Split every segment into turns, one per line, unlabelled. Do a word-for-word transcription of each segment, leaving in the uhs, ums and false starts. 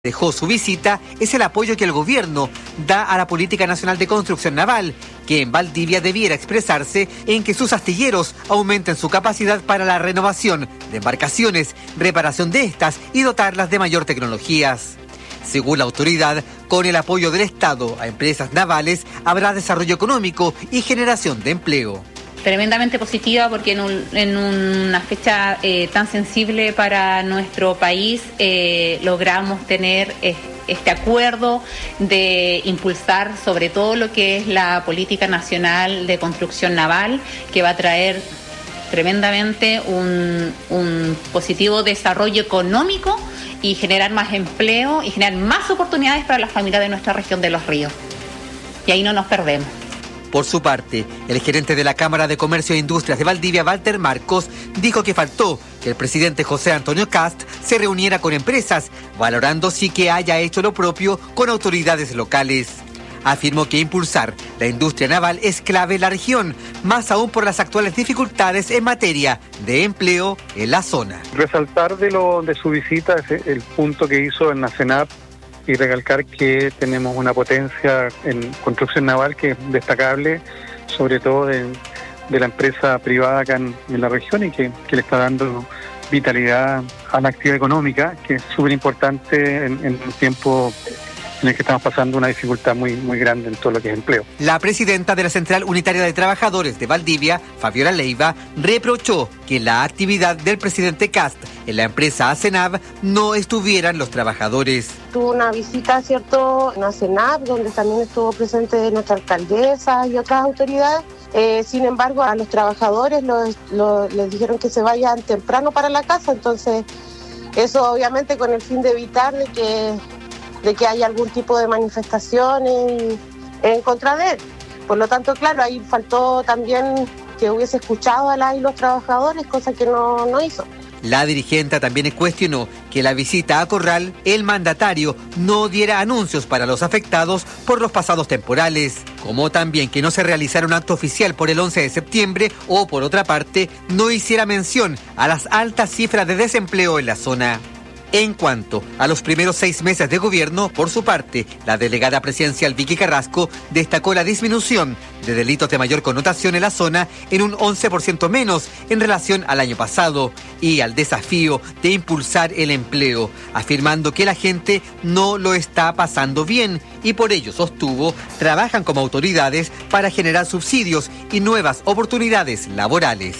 dejó su visita es el apoyo que el gobierno da a la Política Nacional de Construcción Naval, que en Valdivia debiera expresarse en que sus astilleros aumenten su capacidad para la renovación de embarcaciones, reparación de estas y dotarlas de mayor tecnologías. Según la autoridad, con el apoyo del Estado a empresas navales habrá desarrollo económico y generación de empleo.
Tremendamente positiva porque en, un, en una fecha eh, tan sensible para nuestro país eh, logramos tener eh, este acuerdo de impulsar sobre todo lo que es la política nacional de construcción naval, que va a traer tremendamente un, un positivo desarrollo económico y generar más empleo y generar más oportunidades para las familias de nuestra región de Los Ríos. Y ahí no nos perdemos.
Por su parte, el gerente de la Cámara de Comercio e Industrias de Valdivia, Walter Marcos, dijo que faltó que el presidente José Antonio Kast se reuniera con empresas, valorando sí que haya hecho lo propio con autoridades locales. Afirmó que impulsar la industria naval es clave en la región, más aún por las actuales dificultades en materia de empleo en la zona.
Resaltar de, lo, de su visita es el punto que hizo en la CENAP, y recalcar que tenemos una potencia en construcción naval que es destacable, sobre todo de, de la empresa privada acá en, en la región, y que, que le está dando vitalidad a la actividad económica, que es súper importante en, en un tiempo en el que estamos pasando una dificultad muy, muy grande en todo lo que es empleo.
La presidenta de la Central Unitaria de Trabajadores de Valdivia, Fabiola Leiva, reprochó que en la actividad del presidente Kast en la empresa ACENAV no estuvieran los trabajadores.
Tuvo una visita, ¿cierto?, en ACENAV, donde también estuvo presente nuestra alcaldesa y otras autoridades. Eh, sin embargo, a los trabajadores los, los, les dijeron que se vayan temprano para la casa, entonces eso obviamente con el fin de evitar de que de que haya algún tipo de manifestación en, en contra de él. Por lo tanto, claro, ahí faltó también que hubiese escuchado a la y los trabajadores, cosa que no, no hizo.
La dirigente también cuestionó que la visita a Corral, el mandatario no diera anuncios para los afectados por los pasados temporales, como también que no se realizara un acto oficial por el once de septiembre o, por otra parte, no hiciera mención a las altas cifras de desempleo en la zona. En cuanto a los primeros seis meses de gobierno, por su parte, la delegada presidencial Vicky Carrasco destacó la disminución de delitos de mayor connotación en la zona en un once por ciento menos en relación al año pasado y al desafío de impulsar el empleo, afirmando que la gente no lo está pasando bien y por ello sostuvo, trabajan como autoridades para generar subsidios y nuevas oportunidades laborales.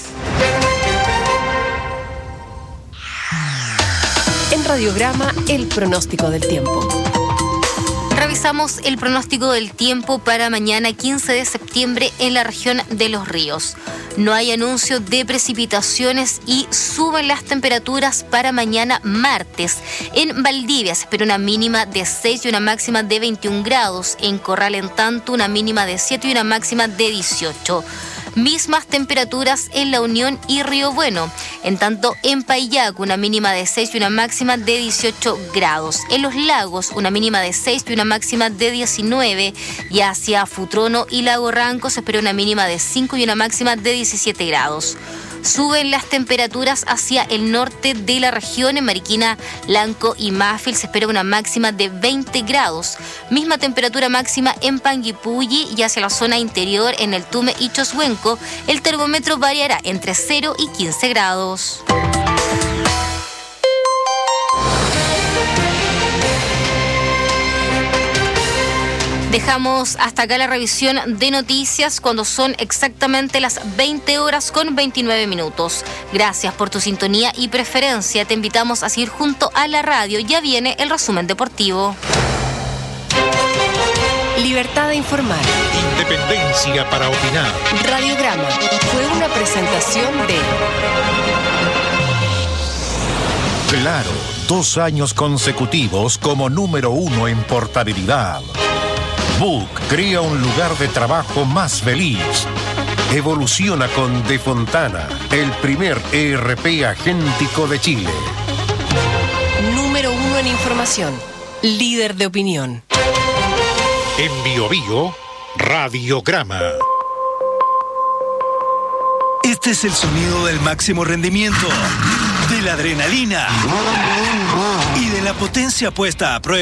En Radiograma, el pronóstico del tiempo.
Revisamos el pronóstico del tiempo para mañana quince de septiembre en la región de Los Ríos. No hay anuncio de precipitaciones y suben las temperaturas para mañana martes. En Valdivia se espera una mínima de seis y una máxima de veintiún grados. En Corral, en tanto, una mínima de siete y una máxima de dieciocho. Mismas temperaturas en La Unión y Río Bueno. En tanto, en Paillaco, una mínima de seis y una máxima de dieciocho grados. En Los Lagos, una mínima de seis y una máxima de diecinueve. Y hacia Futrono y Lago Ranco se espera una mínima de cinco y una máxima de diecisiete grados. Suben las temperaturas hacia el norte de la región. En Mariquina, Lanco y Mafil se espera una máxima de veinte grados. Misma temperatura máxima en Panguipulli y hacia la zona interior en el Tume y Choshuenco. El termómetro variará entre cero y quince grados. Dejamos hasta acá la revisión de noticias cuando son exactamente las veinte horas con veintinueve minutos. Gracias por tu sintonía y preferencia. Te invitamos a seguir junto a la radio. Ya viene el resumen deportivo.
Libertad de informar.
Independencia para opinar.
Radiograma fue una presentación de...
Claro, dos años consecutivos como número uno en portabilidad. Book crea un lugar de trabajo más feliz. Evoluciona con De Fontana, el primer E R P agéntico de Chile.
Número uno en información. Líder de opinión.
En Bio Bio, Radiograma.
Este es el sonido del máximo rendimiento. De de la adrenalina y de la potencia puesta a prueba.